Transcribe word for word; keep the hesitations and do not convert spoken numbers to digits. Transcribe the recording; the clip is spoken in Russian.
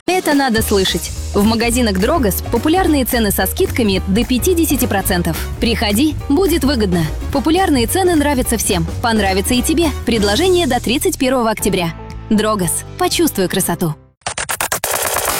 Это надо слышать. В магазинах Дрогос популярные цены со скидками до пятидесяти процентов. Приходи, будет выгодно. Популярные цены нравятся всем. Понравится и тебе. Предложение до тридцать первого октября. Дрогос. Почувствуй красоту.